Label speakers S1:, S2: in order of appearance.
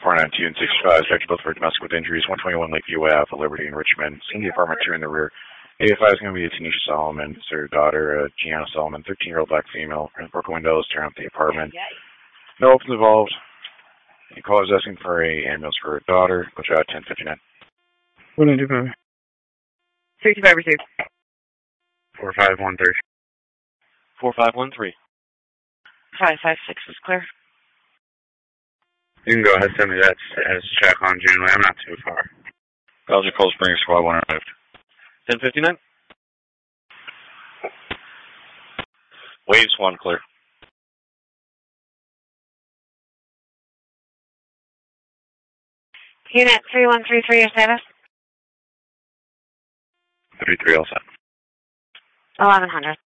S1: 492 and 65, suspected both for domestic with injuries. 121 Lakeview Ave, Liberty in Richmond. Seen the apartment 2 in the rear. AFI is going to be Tanisha Solomon. It's her daughter, Gianna Solomon, 13-year-old black female. Broken windows, tearing up the apartment. No opens involved. The caller is asking for a ambulance for her daughter. Go to 1059.
S2: 195.
S3: 65 received.
S2: 4513.
S4: 4513.
S3: 556 is clear.
S2: You can go ahead and send me that as a check on Janeway. I'm not too far.
S1: Belgian Cold Springs, Squad 1 arrived.
S4: 1059. Waves 1 clear.
S3: Unit 3133, your status?
S1: 33 all set.
S3: 1100.